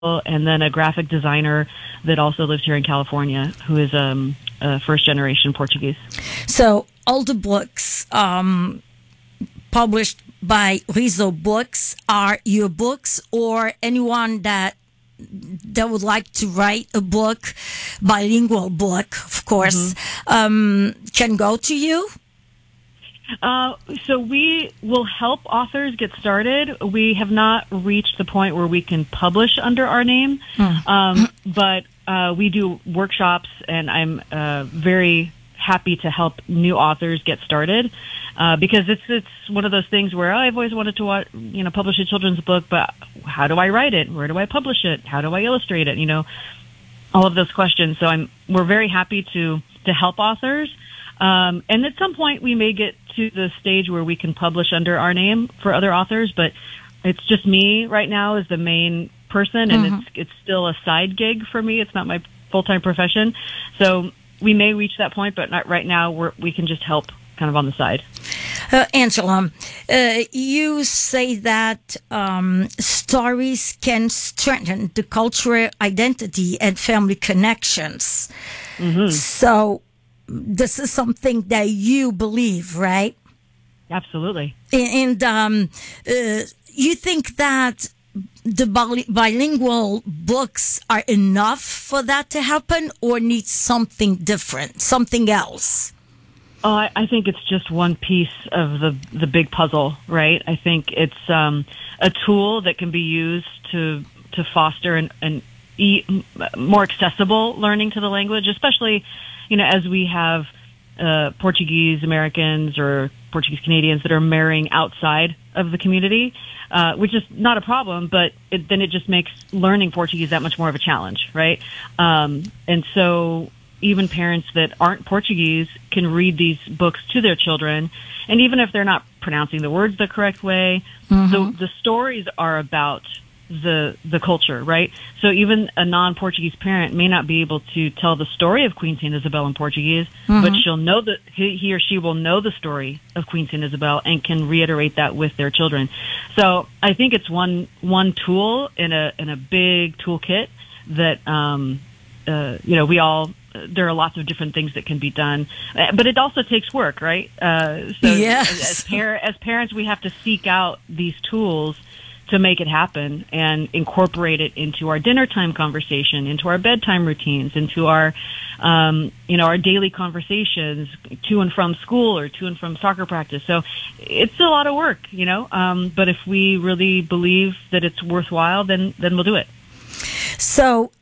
and then a graphic designer that also lives here in California, who is first generation Portuguese. So all the books published by Rizzo Books are your books, or anyone that would like to write a book, bilingual book, of course, can go to you? So we will help authors get started. We have not reached the point where we can publish under our name, but we do workshops, and I'm very happy to help new authors get started because it's one of those things where I've always wanted to publish a children's book, but how do I write it? Where do I publish it? How do I illustrate it? All of those questions. So we're very happy to help authors. And at some point we may get to the stage where we can publish under our name for other authors, but it's just me right now as the main person, and it's still a side gig for me. It's not my full-time profession. So we may reach that point, but not right now. We can just help kind of on the side. Angela, you say that stories can strengthen the cultural identity and family connections. So this is something that you believe, right? Absolutely. And you think that the bilingual books are enough for that to happen, or need something different, something else? Oh, I think it's just one piece of the big puzzle, right? I think it's a tool that can be used to foster an more accessible learning to the language, especially as we have Portuguese Americans or Portuguese Canadians that are marrying outside of the community, which is not a problem, but then it just makes learning Portuguese that much more of a challenge, right? And so even parents that aren't Portuguese can read these books to their children, and even if they're not pronouncing the words the correct way, the stories are about the culture, right? So even a non-Portuguese parent may not be able to tell the story of Queen Saint Isabel in Portuguese, but she'll know that he or she will know the story of Queen Saint Isabel and can reiterate that with their children. So I think it's one tool in a big toolkit that we all. There are lots of different things that can be done, but it also takes work, right? Yes. As parents, we have to seek out these tools to make it happen and incorporate it into our dinner time conversation, into our bedtime routines, into our, our daily conversations to and from school or to and from soccer practice. So it's a lot of work, but if we really believe that it's worthwhile, then we'll do it. So,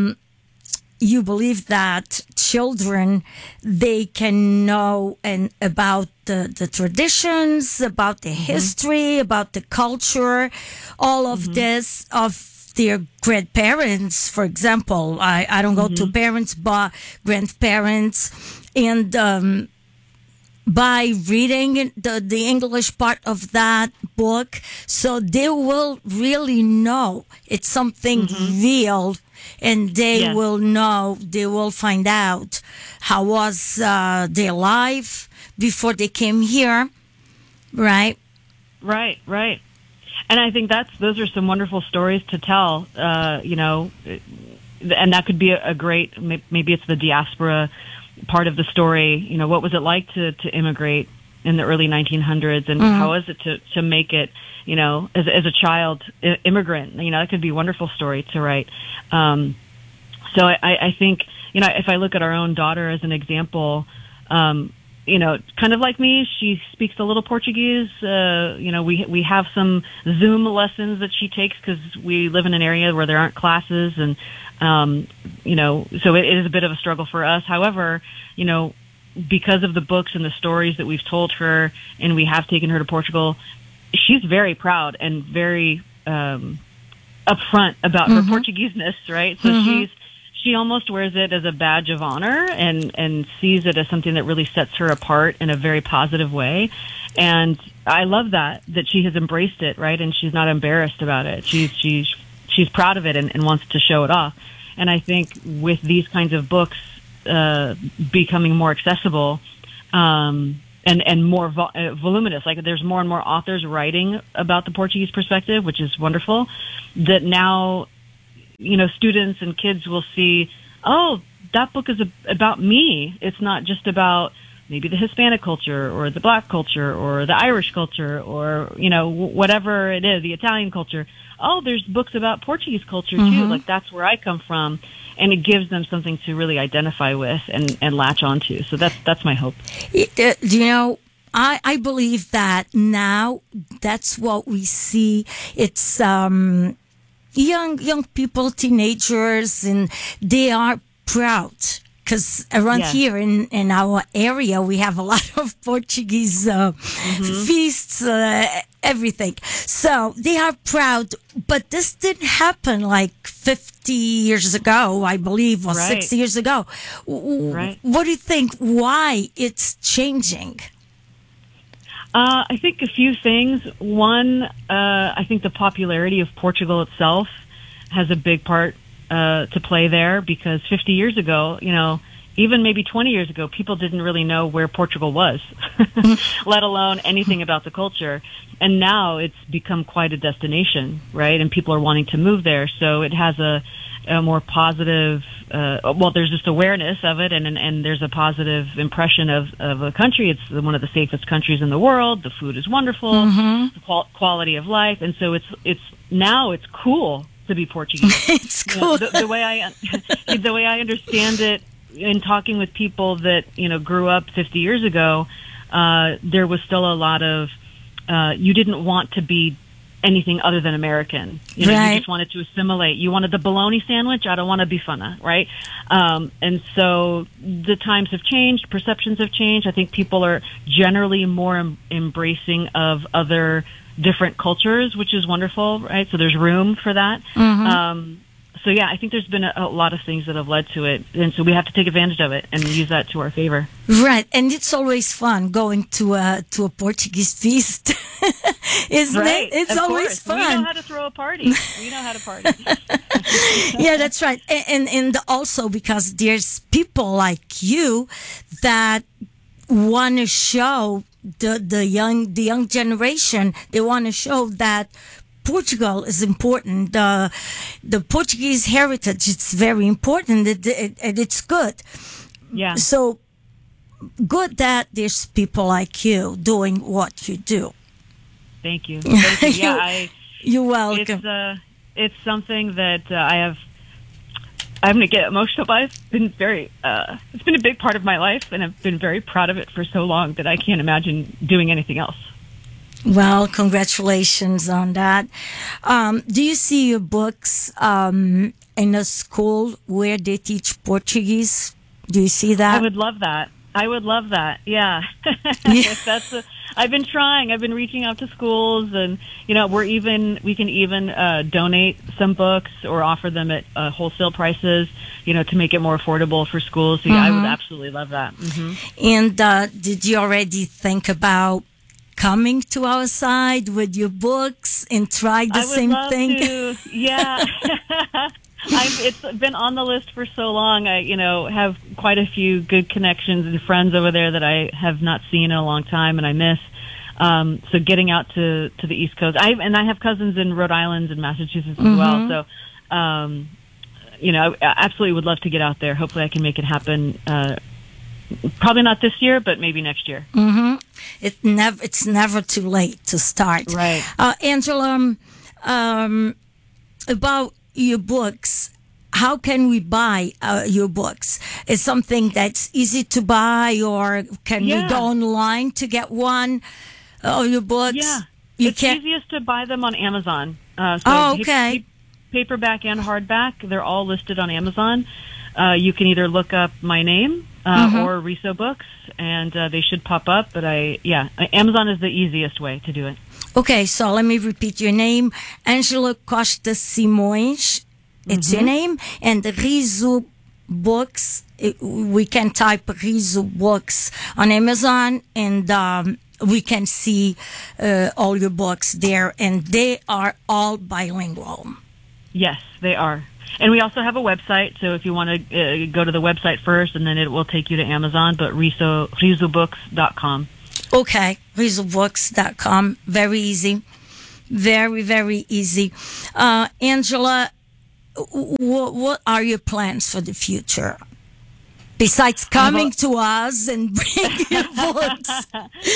you believe that children, they can know about the traditions, about the history, about the culture, all of this of their grandparents, for example. I don't go to parents, but grandparents. And by reading the English part of that book, so they will really know it's something real, and they will know, they will find out how was their life before they came here, right? Right. And I think those are some wonderful stories to tell, and that could be a great, maybe it's the diaspora part of the story. What was it like to immigrate in the early 1900s, and how was it to make it, as a child immigrant? That could be a wonderful story to write. So I think, if I look at our own daughter as an example, kind of like me, she speaks a little Portuguese. We have some Zoom lessons that she takes because we live in an area where there aren't classes, and so it is a bit of a struggle for us. However, because of the books and the stories that we've told her, and we have taken her to Portugal, she's very proud and very upfront about her Portuguese-ness, right? So she almost wears it as a badge of honor and sees it as something that really sets her apart in a very positive way. And I love that she has embraced it, right? And she's not embarrassed about it. She's proud of it and wants to show it off. And I think with these kinds of books becoming more accessible and more voluminous, like there's more and more authors writing about the Portuguese perspective, which is wonderful, that now students and kids will see, oh, that book is about me. It's not just about maybe the Hispanic culture or the Black culture or the Irish culture or, whatever it is, the Italian culture. Oh, there's books about Portuguese culture too. Like, that's where I come from. And it gives them something to really identify with and latch onto. So that's my hope. I believe that now that's what we see. It's young people, teenagers, and they are proud. Because around here in our area, we have a lot of Portuguese feasts, everything. So they are proud. But this didn't happen like 50 years ago, I believe, or 60 years ago. Right. What do you think? Why it's changing? I think a few things. One, I think the popularity of Portugal itself has a big part to play there, because 50 years ago, even maybe 20 years ago, people didn't really know where Portugal was, let alone anything about the culture. And now it's become quite a destination, right? And people are wanting to move there. So it has a more positive, there's just awareness of it, and there's a positive impression of a country. It's one of the safest countries in the world. The food is wonderful, the quality of life. And so it's cool to be Portuguese. It's cool. The way I understand it, in talking with people that grew up 50 years ago, there was still a lot of you didn't want to be anything other than American. You just wanted to assimilate. You wanted the bologna sandwich. I don't want to be bifana, right? And so the times have changed. Perceptions have changed. I think people are generally more embracing of other different cultures, which is wonderful, right? So there's room for that. So yeah, I think there's been a lot of things that have led to it, and so we have to take advantage of it and use that to our favor. Right, and it's always fun going to a Portuguese feast, isn't it? It's always fun. We know how to throw a party. We know how to party. Yeah, that's right, and also because there's people like you that want to show the young generation. They want to show that Portugal is important. The Portuguese heritage, it's very important, and it's good. Yeah. So good that there's people like you doing what you do. Thank you. Thank you. Yeah, you're welcome. It's something that I'm going to get emotional by. It's been it's been a big part of my life, and I've been very proud of it for so long that I can't imagine doing anything else. Well, congratulations on that. Do you see your books in a school where they teach Portuguese? Do you see that? I would love that. Yeah. I've been trying. I've been reaching out to schools, and we can even donate some books or offer them at wholesale prices, to make it more affordable for schools. So yeah, I would absolutely love that. And did you already think about coming to our side with your books and try the same thing? I would love to. Yeah. It's been on the list for so long. I, have quite a few good connections and friends over there that I have not seen in a long time and I miss. So getting out to the East Coast. I have cousins in Rhode Island and Massachusetts as well. So, I absolutely would love to get out there. Hopefully I can make it happen. Probably not this year, but maybe next year. It's never too late to start. Right. Angela, about your books, how can we buy your books? Is something that's easy to buy, or can we go online to get one of your books? Yeah, it's easiest to buy them on Amazon. Okay. Paperback and hardback, they're all listed on Amazon. You can either look up my name or Riso Books, and they should pop up. But Amazon is the easiest way to do it. Okay, so let me repeat your name. Angela Costa Simões, it's your name. And Riso Books, we can type Riso Books on Amazon, and we can see all your books there. And they are all bilingual. Yes, they are. And we also have a website, so if you want to go to the website first, and then it will take you to Amazon, but risobooks.com. Okay, risobooks.com. Very easy. Very, very easy. Angela, what are your plans for the future? Besides coming to us and bringing your books.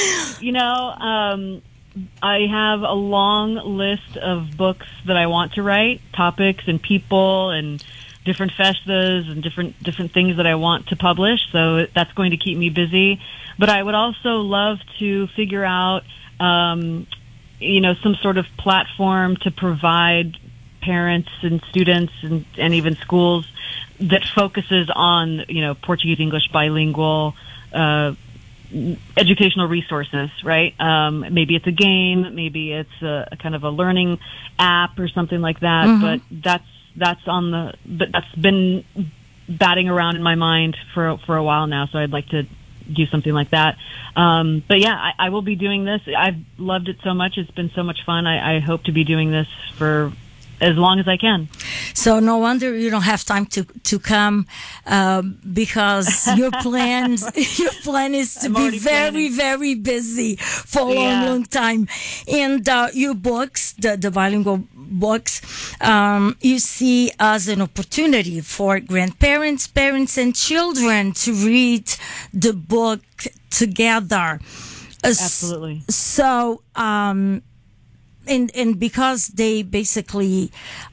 I have a long list of books that I want to write, topics and people and different festas and different things that I want to publish. So that's going to keep me busy. But I would also love to figure out, some sort of platform to provide parents and students and even schools that focuses on, Portuguese, English, bilingual, educational resources, right? Maybe it's a game, maybe it's a kind of a learning app or something like that. But that's been batting around in my mind for a while now. So I'd like to do something like that. But yeah, I will be doing this. I've loved it so much. It's been so much fun. I hope to be doing this for as long as I can. So no wonder you don't have time to come, because your plan is to be very, very busy for a long time. And your books, the bilingual books, you see as an opportunity for grandparents, parents, and children to read the book together. Absolutely. So, and because they basically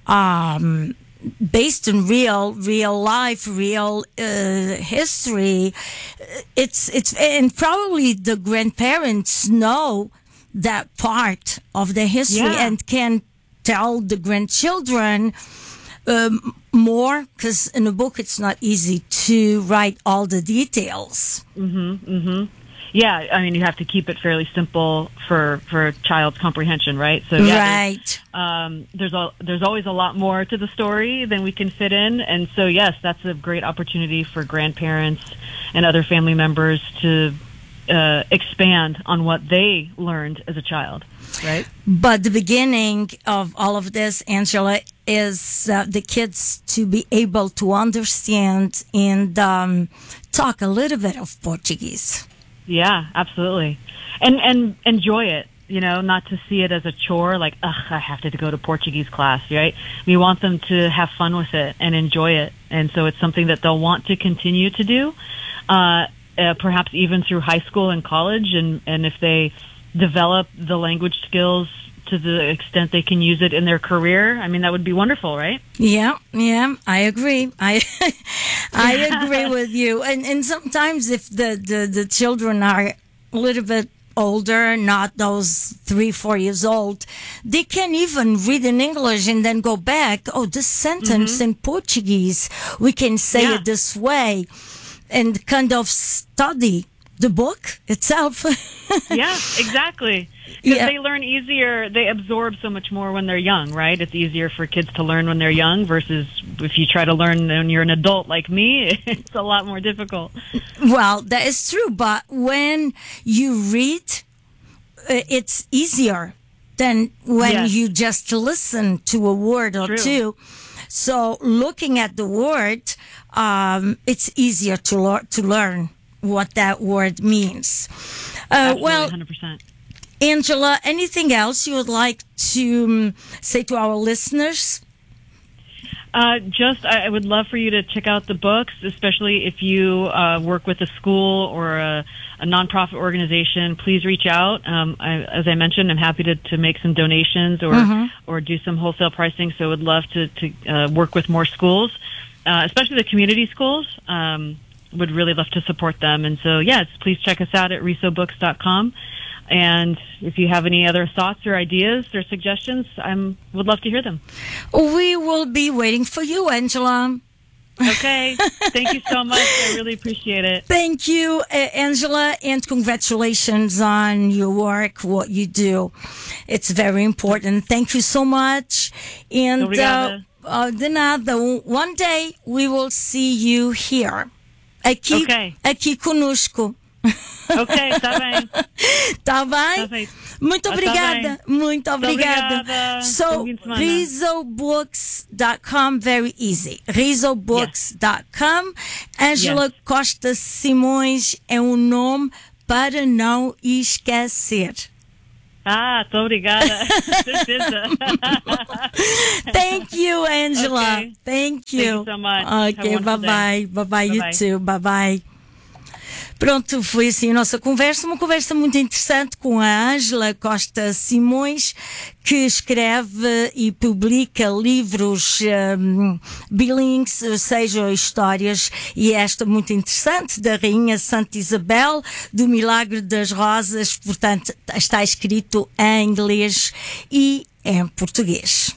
based on real life, real history, it's and probably the grandparents know that part of the history and can tell the grandchildren more, because in a book it's not easy to write all the details. Yeah, I mean, you have to keep it fairly simple for a child's comprehension, right? So there's always a lot more to the story than we can fit in, and so yes, that's a great opportunity for grandparents and other family members to expand on what they learned as a child, right? But the beginning of all of this, Angela, is the kids to be able to understand and talk a little bit of Portuguese. Yeah, absolutely. And enjoy it, not to see it as a chore, like, I have to go to Portuguese class, right? We want them to have fun with it and enjoy it. And so it's something that they'll want to continue to do, perhaps even through high school and college. And if they develop the language skills to the extent they can use it in their career, I mean, that would be wonderful, right? Yeah, I agree. I agree with you. And sometimes if the children are a little bit older, not those 3-4 years old, they can even read in English and then go back. Oh, this sentence in Portuguese, we can say it this way, and kind of study the book itself. Yeah, exactly. Because they learn easier, they absorb so much more when they're young, right? It's easier for kids to learn when they're young versus if you try to learn when you're an adult like me, it's a lot more difficult. Well, that is true, but when you read, it's easier than when you just listen to a word or two. So looking at the word, it's easier to learn what that word means. Well, 100%. Angela, anything else you would like to say to our listeners? I would love for you to check out the books, especially if you work with a school or a nonprofit organization. Please reach out. As I mentioned, I'm happy to make some donations or do some wholesale pricing. So I would love to work with more schools, especially the community schools. Would really love to support them. And so, please check us out at risobooks.com. And if you have any other thoughts or ideas or suggestions, would love to hear them. We will be waiting for you, Angela. Okay. Thank you so much. I really appreciate it. Thank you, Angela, and congratulations on your work, what you do. It's very important. Thank you so much. And de nada, one day we will see you here. Aqui conosco. Ok, tá bem. Tá bem? Tá bem. Muito obrigada. Tá bem. Muito obrigada. Obrigada. So, rizobooks.com, very easy. rizobooks.com. Angela Costa Simões é um nome para não esquecer. Tô obrigada. Certeza. Thank you, Angela. Okay. Thank you. Thank you so much. Okay, bye-bye. Bye-bye, you too. Bye-bye. Pronto, foi assim a nossa conversa, uma conversa muito interessante com a Ângela Costa Simões, que escreve e publica livros bilíngues, ou seja, histórias, e esta muito interessante, da Rainha Santa Isabel, do Milagre das Rosas, portanto, está escrito em inglês e em português.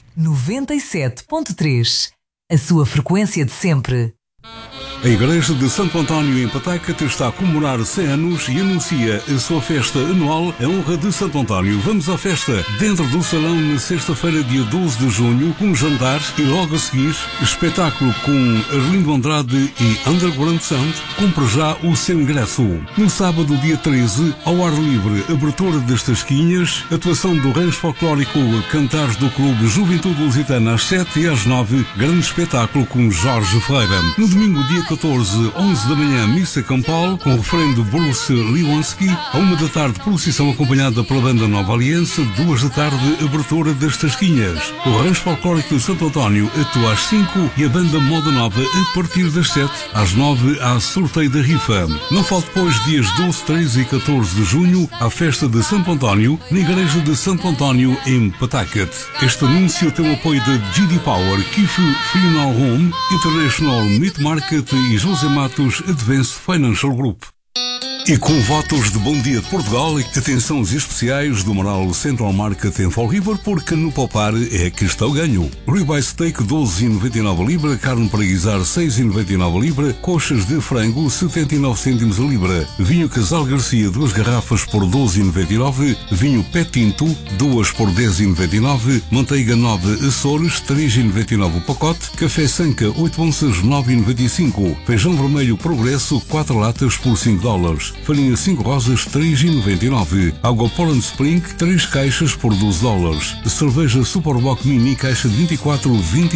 97.3, a sua frequência de sempre. A Igreja de Santo António em Patacate está a comemorar 100 anos e anuncia a sua festa anual em honra de Santo António. Vamos à festa dentro do salão na sexta-feira, dia 12 de junho, com jantar e logo a seguir espetáculo com Arlindo Andrade e Underground Sound. Compre já o seu ingresso. No sábado, dia 13, ao ar livre, abertura das Tasquinhas, atuação do Rancho Folclórico Cantares do Clube Juventude Lusitana às 7 e às 9, grande espetáculo com Jorge Ferreira. No domingo, dia 14, 11 da manhã, missa campal, com o referendo Bruce Lewanski. À 1 da tarde, procissão acompanhada pela banda Nova Aliança. 2 da tarde, abertura das Tasquinhas. O Rancho Folclórico de Santo António atua às 5 e a banda Moda Nova a partir das 7. Às 9, há sorteio da rifa. Não falte depois, dias 12, 13 e 14 de junho, à festa de Santo António, na Igreja de Santo António, em Patacate. Este anúncio tem o apoio da GD Power, Kifu Funeral Home, International Meat Market e José Matos Advanced Financial Group. E com votos de Bom Dia de Portugal, atenções especiais do Moral Central Market em Fall River, porque no Poupar é que está o ganho. Ribeye Steak 12,99 a libra, carne para guisar 6,99 a libra, coxas de frango 79 cêntimos a libra, vinho Casal Garcia 2 garrafas por 12,99, vinho Pet Tinto 2 por 10,99, manteiga 9 Açores 3,99 o pacote, café Sanca 8 onças 9,95, feijão vermelho Progresso 4 latas por $5. Farinha 5 rosas 3,99. Água Poland Spring 3 caixas por $12. Cerveja Superboc Mini caixa de 24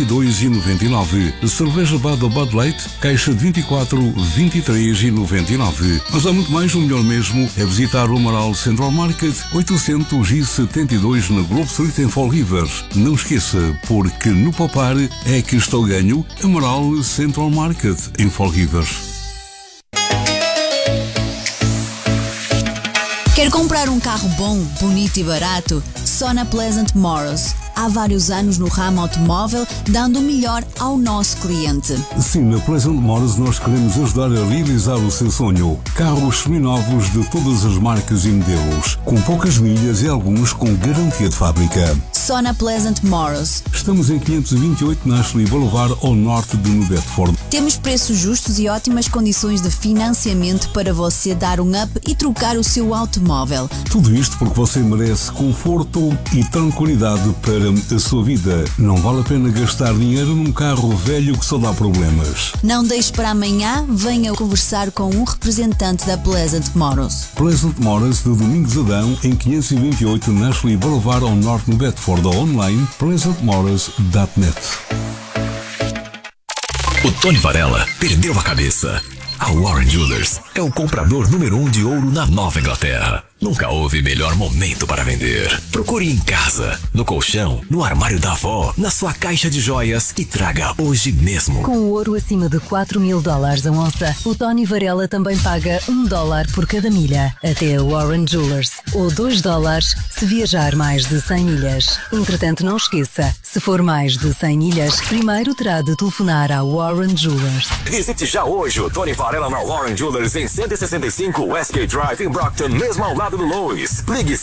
22,99. Cerveja Bud Light caixa de 24 23,99. Mas há muito mais, o melhor mesmo é visitar o Moral Central Market 872 na Grove Street em Fall River. Não esqueça, porque no Poupar é que está o ganho. A Moral Central Market em Fall River. Quer comprar um carro bom, bonito e barato? Só na Pleasant Motors. Há vários anos no ramo automóvel, dando o melhor ao nosso cliente. Sim, na Pleasant Motors nós queremos ajudar a realizar o seu sonho. Carros seminovos de todas as marcas e modelos, com poucas milhas e alguns com garantia de fábrica. Só na Pleasant Motors. Estamos em 528 Nashley Boulevard, ao norte de New Bedford. Temos preços justos e ótimas condições de financiamento para você dar um up e trocar o seu automóvel. Tudo isto porque você merece conforto e tranquilidade para a sua vida. Não vale a pena gastar dinheiro num carro velho que só dá problemas. Não deixe para amanhã, venha conversar com um representante da Pleasant Motors. Pleasant Motors de Domingos Adão, em 528 Nashley Boulevard, ao norte de Bedford, ou online pleasantmotors.net. O Tony Varela perdeu a cabeça. A Warren Jewelers é o comprador número 1 de ouro na Nova Inglaterra. Nunca houve melhor momento para vender. Procure em casa, no colchão, no armário da avó, na sua caixa de joias e traga hoje mesmo. Com o ouro acima de $4.000 a onça, o Tony Varela também paga $1 por cada milha até a Warren Jewelers, ou $2 se viajar mais de 100 milhas. Entretanto, não esqueça, se for mais de 100 milhas, primeiro terá de telefonar à Warren Jewelers. Visite já hoje o Tony Varela na Warren Jewelers em 165 Westgate Drive em Brockton, mesmo ao lado do Lois. Ligue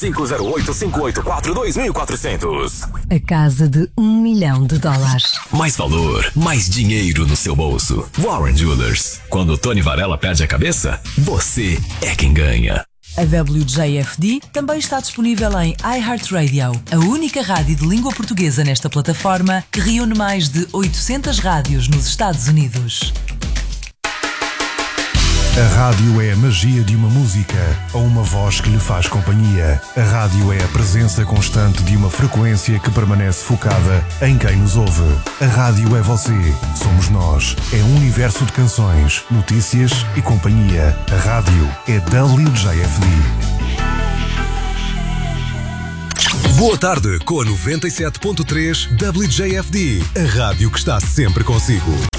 508-584-2400. A casa de $1 milhão. Mais valor, mais dinheiro no seu bolso. Warren Jewelers. Quando o Tony Varela perde a cabeça, você é quem ganha. A WJFD também está disponível em iHeartRadio, a única rádio de língua portuguesa nesta plataforma que reúne mais de 800 rádios nos Estados Unidos. A rádio é a magia de uma música ou uma voz que lhe faz companhia. A rádio é a presença constante de uma frequência que permanece focada em quem nos ouve. A rádio é você, somos nós. É um universo de canções, notícias e companhia. A rádio é WJFD. Boa tarde com a 97.3 WJFD, a rádio que está sempre consigo.